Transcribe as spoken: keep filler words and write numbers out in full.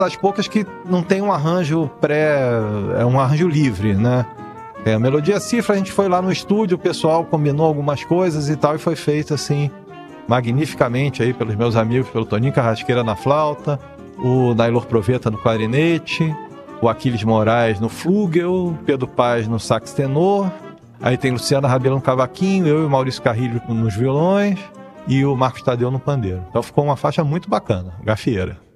das poucas que não tem um arranjo pré... é um arranjo livre, né? É, a melodia cifra, a gente foi lá no estúdio, o pessoal combinou algumas coisas e tal, e foi feito assim, magnificamente aí pelos meus amigos, pelo Toninho Carrasqueira na flauta, o Nailor Proveta no clarinete, o Aquiles Moraes no flúgel, Pedro Paz no sax tenor, aí tem Luciana Rabelo no cavaquinho, eu e o Maurício Carrilho nos violões, e o Marcos Tadeu no pandeiro. Então ficou uma faixa muito bacana, gafieira.